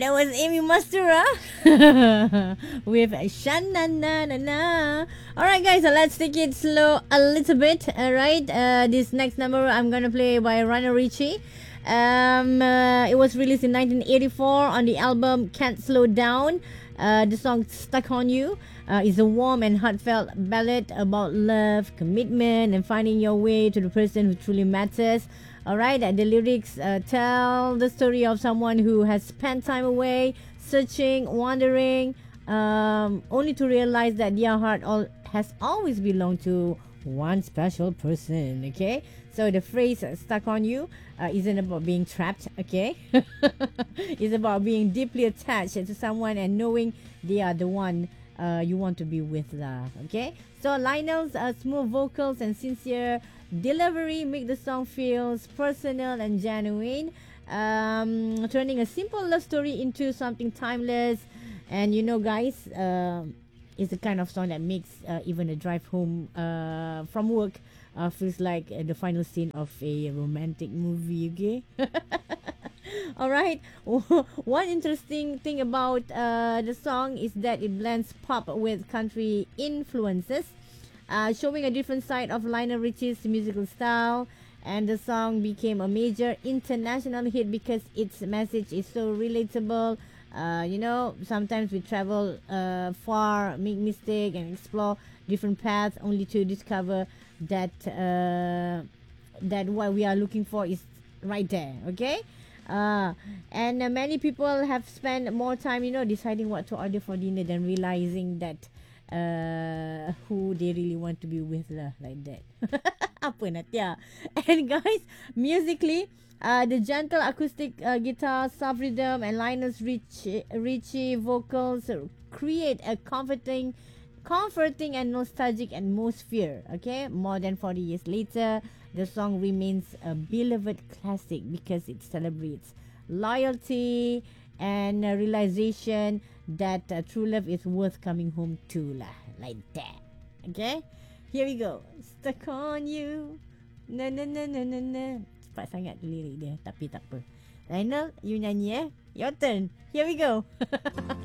that was Amy Mastura with Shanna na na na. Alright, guys, so let's take it slow a little bit. Alright, this next number I'm gonna play by Lionel Richie. It was released in 1984 on the album Can't Slow Down. The song Stuck on You is a warm and heartfelt ballad about love, commitment, and finding your way to the person who truly matters. Alright, the lyrics tell the story of someone who has spent time away, searching, wandering, only to realize that their heart has always belonged to one special person. Okay, so the phrase stuck on you isn't about being trapped. Okay, it's about being deeply attached to someone and knowing they are the one you want to be with. Okay, so Lionel's smooth vocals and sincere delivery make the song feels personal and genuine, turning a simple love story into something timeless. And you know, guys, it's the kind of song that makes even a drive home from work feels like the final scene of a romantic movie. Okay. All right. One interesting thing about the song is that it blends pop with country influences, showing a different side of Lionel Richie's musical style. And the song became a major international hit because its message is so relatable. You know, sometimes we travel far, make mistake, and explore different paths, only to discover that that what we are looking for is right there. Okay. And many people have spent more time, you know, deciding what to order for dinner than realizing that who they really want to be with lah, like that. Apa nak ya? And guys, musically, the gentle acoustic guitar, soft rhythm, and Lionel's Richie vocals create a comforting and nostalgic atmosphere. Okay, more than 40 years later, the song remains a beloved classic because it celebrates loyalty and realization that true love is worth coming home to lah, like that. Okay, here we go. Stuck on you, na na na na na na. Cepat sangat tu lirik dia, tapi tak apa. Lionel, you nyanyi Your turn. Here we go.